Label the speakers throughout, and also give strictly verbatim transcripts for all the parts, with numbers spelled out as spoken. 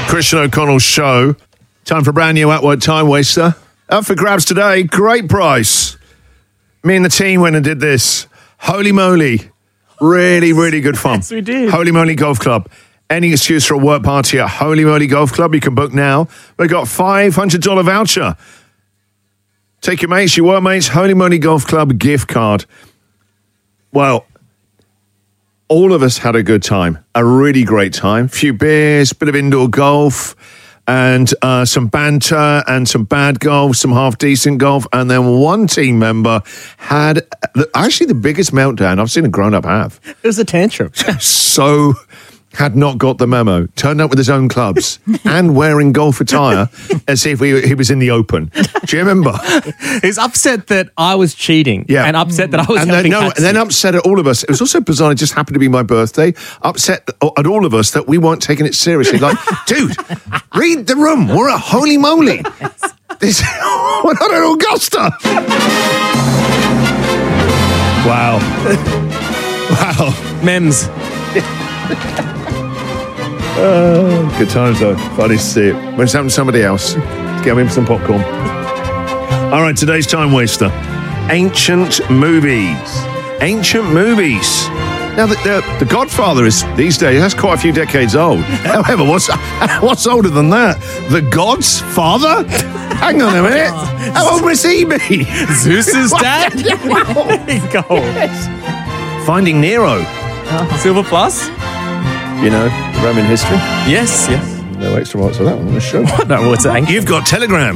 Speaker 1: Christian O'Connell Show. Time for a brand new At-Work Time Waster. Up for grabs today, great price. Me and the team went and did this. Holy moly. Really, really good fun.
Speaker 2: Yes, we did.
Speaker 1: Holy Moly Golf Club. Any excuse for a work party at Holy Moly Golf Club, you can book now. We've got a five hundred dollars voucher. Take your mates, your workmates, Holy Moly Golf Club gift card. Well, all of us had a good time, a really great time. A few beers, bit of indoor golf, and uh, some banter, and some bad golf, some half-decent golf, and then one team member had the, actually the biggest meltdown I've seen a grown-up have.
Speaker 2: It was a tantrum.
Speaker 1: So... had not got the memo, turned up with his own clubs and wearing golf attire as if he, he was in the Open. Do you remember?
Speaker 2: He's upset that I was cheating
Speaker 1: Yeah.
Speaker 2: and upset that I was
Speaker 1: and then,
Speaker 2: helping
Speaker 1: no, and
Speaker 2: Patsy.
Speaker 1: then upset at all of us. It was also bizarre. It just happened to be my birthday. Upset at all of us that we weren't taking it seriously. Like, dude, read the room. We're at Holy Moly. This, we're not at Augusta. Wow. Wow.
Speaker 2: Mems.
Speaker 1: Oh, good times though. Funny to see it. When it's happened to somebody else, let's get him some popcorn. All right, today's time waster. Ancient movies. Ancient movies. Now, the, the, the Godfather is, these days, that's quite a few decades old. However, what's what's older than that? The God's father? Hang on a minute. How old must he be?
Speaker 2: Zeus's dad? Go.
Speaker 1: Finding Nero.
Speaker 2: Silver Plus?
Speaker 1: You know, Roman history.
Speaker 2: Yes, yes.
Speaker 1: No extra marks for that one on the show.
Speaker 2: No, what's it?
Speaker 1: You've got Telegram.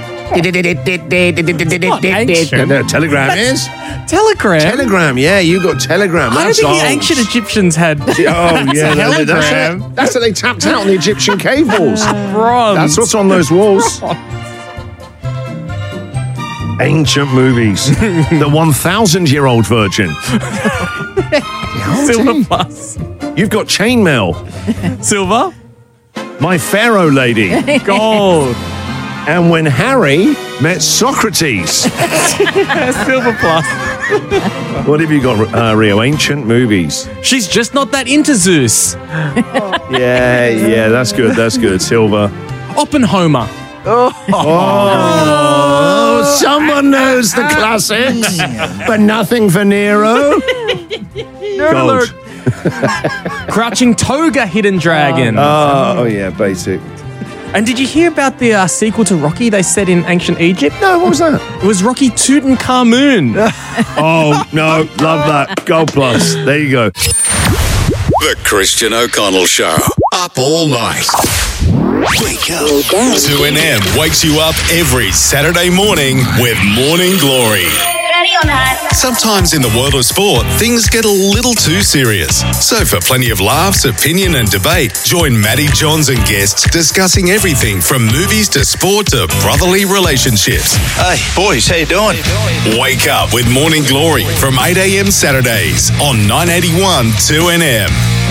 Speaker 2: ancient.
Speaker 1: No, Telegram is.
Speaker 2: Telegram?
Speaker 1: Telegram, yeah, you got Telegram.
Speaker 2: I don't
Speaker 1: That's
Speaker 2: think
Speaker 1: old.
Speaker 2: the ancient Egyptians had
Speaker 1: Oh, yeah, no,
Speaker 2: telegram.
Speaker 1: that's it. That's what they tapped out on the Egyptian cave walls.
Speaker 2: Bronze.
Speaker 1: That's what's on those walls. Ancient movies. The one thousand year old virgin.
Speaker 2: Silver Plus.
Speaker 1: You've got Chainmail.
Speaker 2: Silver?
Speaker 1: My Pharaoh Lady.
Speaker 2: Gold.
Speaker 1: And when Harry met Socrates.
Speaker 2: Silver Plus.
Speaker 1: What have you got, uh, Rio? Ancient movies.
Speaker 2: She's just not that into Zeus.
Speaker 1: Yeah, yeah, that's good, that's good. Silver.
Speaker 2: Oppenheimer.
Speaker 1: Oh, someone knows the classics, but nothing for Nero. Gold.
Speaker 2: Crouching Toga, Hidden Dragon.
Speaker 1: Oh, oh, yeah, basic.
Speaker 2: And did you hear about the uh, sequel to Rocky they said in ancient Egypt?
Speaker 1: No, what was that?
Speaker 2: It was Rocky Tutankhamun.
Speaker 1: Oh, no, love that. Gold plus. There you go.
Speaker 3: The Christian O'Connell Show. Up all night. Wake up. two N M wakes you up every Saturday morning with Morning Glory.
Speaker 4: Ready or not.
Speaker 3: Sometimes in the world of sport, things get a little too serious. So for plenty of laughs, opinion and debate, join Matty Johns and guests discussing everything from movies to sport to brotherly relationships.
Speaker 5: Hey, boys, how you doing?
Speaker 3: Wake up with Morning Glory from eight a.m. Saturdays on nine eighty-one two N M.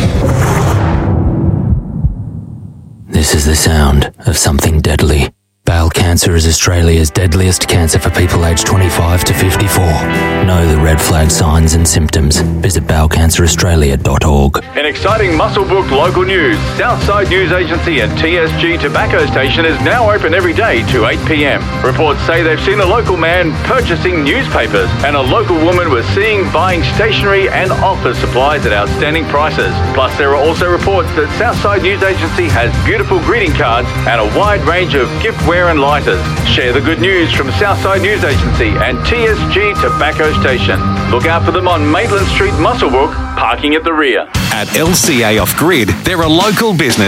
Speaker 6: This is the sound of something deadly. Bowel cancer is Australia's deadliest cancer for people aged twenty-five to fifty-four. Know the red flag signs and symptoms. Visit bowel cancer australia dot org.
Speaker 7: In exciting Muswellbrook local news, Southside News Agency and T S G Tobacco Station is now open every day to eight p.m. Reports say they've seen a local man purchasing newspapers and a local woman was seen buying stationery and office supplies at outstanding prices. Plus, there are also reports that Southside News Agency has beautiful greeting cards and a wide range of giftware and lighters. Share the good news from Southside News Agency and T S G Tobacco Station. Look out for them on Maitland Street, Muswellbrook, parking at the rear.
Speaker 8: At L C A Off Grid, they're a local business